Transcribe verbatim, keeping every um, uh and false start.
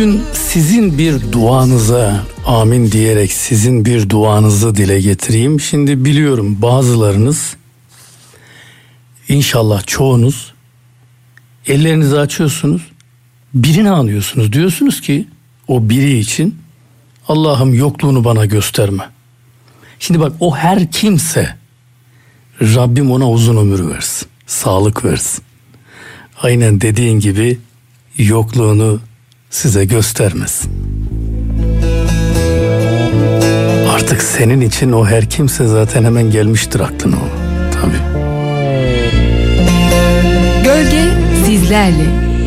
bugün sizin bir duanıza amin diyerek sizin bir duanızı dile getireyim. Şimdi biliyorum bazılarınız, inşallah çoğunuz, ellerinizi açıyorsunuz, birini anıyorsunuz. Diyorsunuz ki o biri için Allah'ım yokluğunu bana gösterme. Şimdi bak, o her kimse Rabbim ona uzun ömür versin, sağlık versin. Aynen dediğin gibi yokluğunu size göstermesin. Artık senin için o her kimse zaten hemen gelmiştir aklına o. Tabii. Gölge sizlerle.